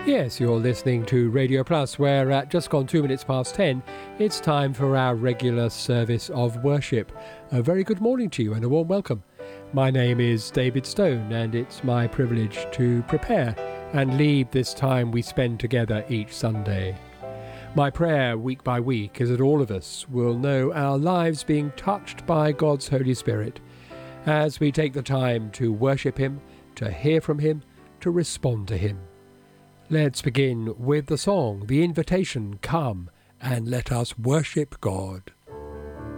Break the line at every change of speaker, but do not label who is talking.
Yes, you're listening to Radio Plus, where at just gone 2 minutes past 10, it's time for our regular service of worship. A very good morning to you and a warm welcome. My name is David Stone, and it's my privilege to prepare and lead this time we spend together each Sunday. My prayer week by week is that all of us will know our lives being touched by God's Holy Spirit as we take the time to worship Him, to hear from Him, to respond to Him. Let's begin with the song, the invitation, come and let us worship God.